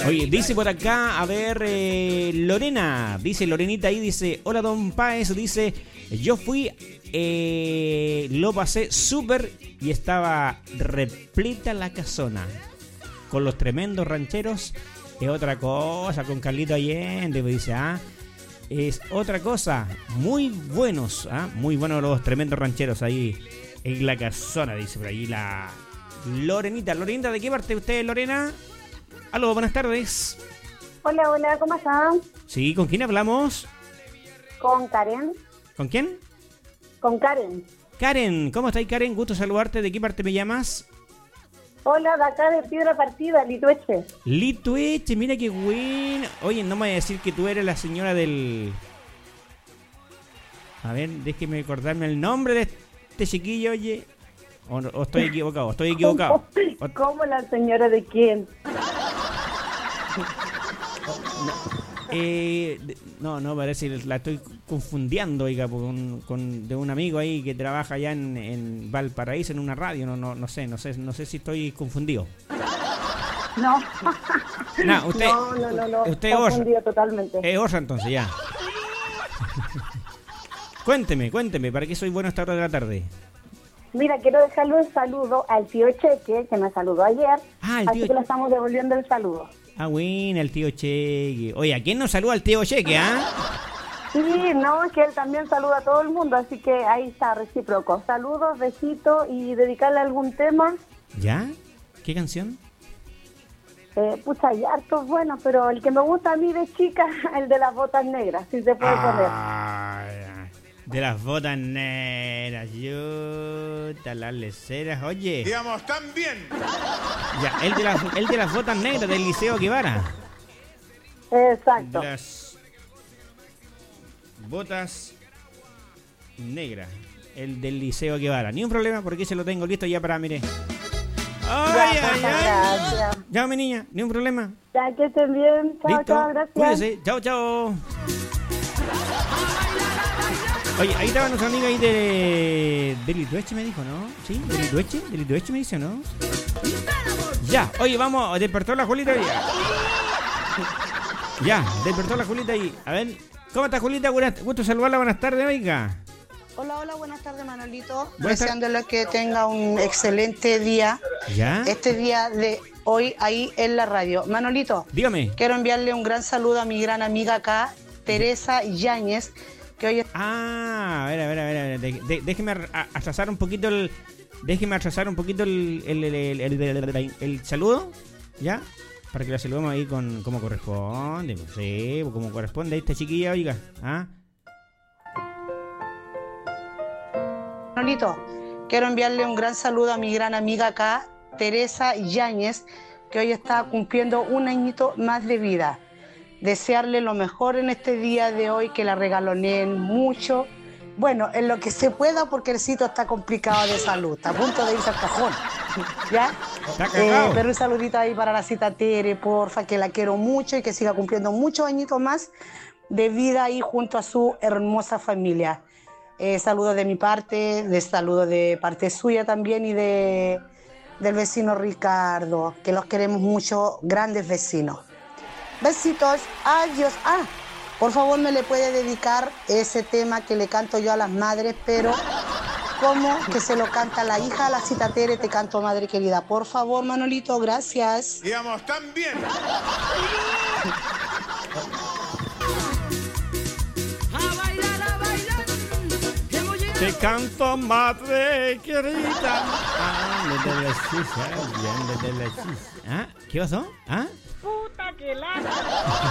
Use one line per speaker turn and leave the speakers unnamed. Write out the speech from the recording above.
Oye, dice por acá, a ver, Lorena, dice Lorenita ahí, dice, hola Don Páez, dice, yo fui, lo pasé súper y estaba repleta la casona con los tremendos rancheros. Es otra cosa, con Carlito Allende, me dice, es otra cosa, muy buenos los tremendos rancheros ahí en la casona, dice por ahí la Lorenita. Lorenita, ¿de qué parte usted, Lorena? Aló, buenas tardes.
Hola, hola, ¿cómo están?
Sí, ¿con quién hablamos?
Con Karen.
¿Con quién?
Con Karen.
Karen, ¿cómo estás, Karen? Gusto saludarte. ¿De qué parte me llamas?
Hola, de acá de Piedra Partida, Litueche.
Litueche, mira qué bueno. Oye, no me voy a decir que tú eres la señora del... A ver, déjeme acordarme el nombre de este chiquillo, oye. ¿O estoy equivocado? Estoy equivocado.
¿Cómo la señora de quién?
No, parece que la estoy confundiendo, oiga, de un amigo ahí que trabaja allá en Valparaíso en una radio. No sé si estoy confundido.
No.
No, usted,
no.
Usted es
confundido totalmente.
Es Orsa entonces, ya. Cuénteme, ¿para qué soy bueno a esta hora de la tarde?
Mira, quiero dejarle un saludo al tío Cheque, que me saludó ayer, así que le estamos devolviendo el saludo.
Bueno, el tío Cheque. Oye, ¿a quién nos saluda el tío Cheque,
Sí, no, que él también saluda a todo el mundo, así que ahí está, recíproco. Saludos, besitos y dedicarle algún tema.
¿Ya? ¿Qué canción?
Pucha, hay hartos buenos, pero el que me gusta a mí de chica, el de las botas negras, si se puede poner.
De las botas negras, las leceras, oye.
Digamos, también.
Ya, el de las botas negras del Liceo Guevara.
Exacto.
Las botas negras, el del Liceo Guevara. Ni un problema porque se lo tengo listo ya para, mire. Ay. Ya, mi niña, ni un problema.
Ya, que estén bien. Chao,
listo.
Chao, gracias.
Cuídese, chao. Oye, ahí estaba nuestra amiga ahí de Litueche, me dijo, ¿no? ¿Sí? ¿De Litueche me dice, no? Ya, oye, vamos, despertó la Julita ahí. Ya, despertó la Julita ahí. A ver, ¿cómo está Julita? Gusto saludarla, buenas tardes, oiga.
Hola, buenas tardes, Manolito.
Deseándole
que tenga un excelente día.
¿Ya?
Este día de hoy ahí en la radio. Manolito,
dígame.
Quiero enviarle un gran saludo a mi gran amiga acá, Teresa Yáñez, que hoy es...
A ver. Déjeme atrasar un poquito el saludo, ¿ya? Para que la saludemos ahí como corresponde. Pues, sí, como corresponde a esta chiquilla, oiga.
Manolito, quiero enviarle un gran saludo a mi gran amiga acá, Teresa Yáñez, que hoy está cumpliendo un añito más de vida. Desearle lo mejor en este día de hoy, que la regaloneen mucho. Bueno, en lo que se pueda, porque el sitio está complicado de salud, está a punto de irse al cajón. ¿Ya? Pero un saludito ahí para la cita Tere, porfa, que la quiero mucho y que siga cumpliendo muchos añitos más de vida ahí junto a su hermosa familia. Saludos de mi parte, saludos de parte suya también y del vecino Ricardo, que los queremos mucho, grandes vecinos. Besitos, adiós. Por favor, me le puede dedicar ese tema que le canto yo a las madres, pero como que se lo canta la hija a la cita Tere, te canto, madre querida. Por favor, Manolito, gracias.
Digamos, también.
Te canto, madre querida. ¿Qué pasó?
Puta que lata.